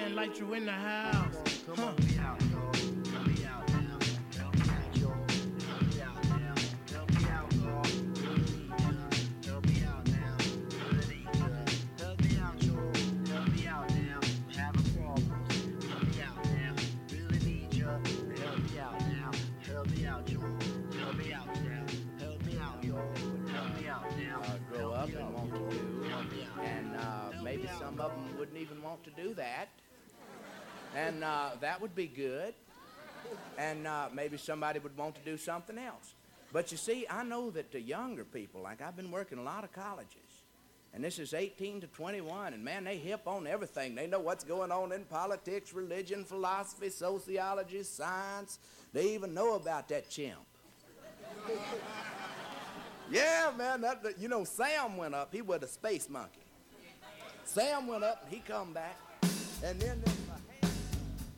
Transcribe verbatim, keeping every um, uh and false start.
and light you in the house. Come Huh. on, help me out, y'all. Help me out now. Help me out, y'all. Help me out now. Help me out, y'all. Help me out now. Really need ya. Help me out, y'all. Help me out now. I'm having problems. Help me out now. Really need ya. Help me out now. Help me out, y'all. Help me out now. Help me out, y'all. Help me out now. Uh, grow up and want to do, Help me out. and uh, maybe some of them wouldn't even want to do that, and uh, that would be good, and uh, maybe somebody would want to do something else. But you see, I know that the younger people, like I've been working a lot of colleges, and this is eighteen to twenty-one, and man, they hip on everything. They know what's going on in politics, religion, philosophy, sociology, science. They even know about that chimp. Yeah, man, that, that- you know, Sam went up. He was a space monkey. Sam went up and he come back, and then...